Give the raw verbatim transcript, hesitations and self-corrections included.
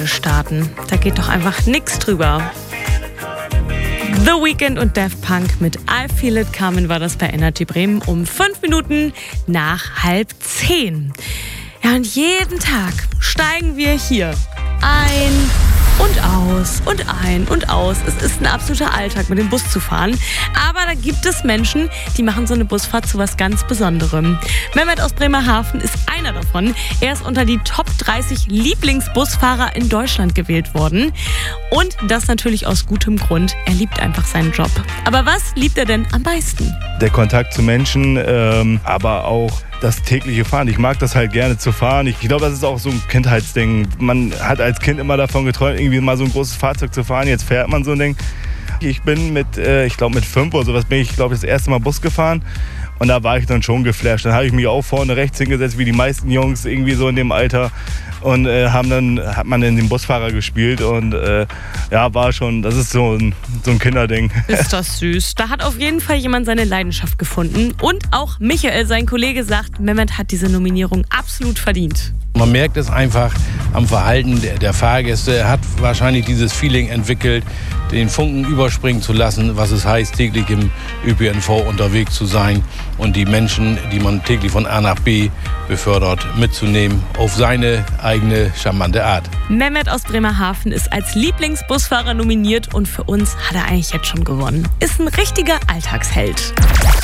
Wochenende starten. Da geht doch einfach nichts drüber. The Weeknd und Daft Punk mit I Feel It Coming war das bei Energy Bremen um fünf Minuten nach halb zehn. Ja, und jeden Tag steigen wir hier ein und aus und ein und aus. Es ist ein absoluter Alltag, mit dem Bus zu fahren. Aber da gibt es Menschen, die machen so eine Busfahrt zu was ganz Besonderem. Mehmet aus Bremerhaven ist einer davon. Er ist unter die Top dreißig Lieblingsbusfahrer in Deutschland gewählt worden. Und das natürlich aus gutem Grund. Er liebt einfach seinen Job. Aber was liebt er denn am meisten? Der Kontakt zu Menschen, ähm, aber auch das tägliche Fahren. Ich mag das halt gerne zu fahren. Ich glaube, das ist auch so ein Kindheitsding. Man hat als Kind immer davon geträumt, irgendwie mal so ein großes Fahrzeug zu fahren. Jetzt fährt man so ein Ding. Ich bin mit, äh, ich glaube mit fünf oder sowas bin ich, glaube ich, das erste Mal Bus gefahren. Und da war ich dann schon geflasht. Dann habe ich mich auch vorne rechts hingesetzt, wie die meisten Jungs irgendwie so in dem Alter. Und äh, haben dann, hat man dann den Busfahrer gespielt. Und äh, ja, war schon, das ist so ein, so ein Kinderding. Ist das süß. Da hat auf jeden Fall jemand seine Leidenschaft gefunden. Und auch Michael, sein Kollege, sagt, Mehmet hat diese Nominierung absolut verdient. Man merkt es einfach am Verhalten der, der Fahrgäste. Er hat wahrscheinlich dieses Feeling entwickelt, den Funken überspringen zu lassen, was es heißt, täglich im Ö P N V unterwegs zu sein und die Menschen, die man täglich von A nach B befördert, mitzunehmen auf seine eigene charmante Art. Mehmet aus Bremerhaven ist als Lieblingsbusfahrer nominiert und für uns hat er eigentlich jetzt schon gewonnen. Ist ein richtiger Alltagsheld.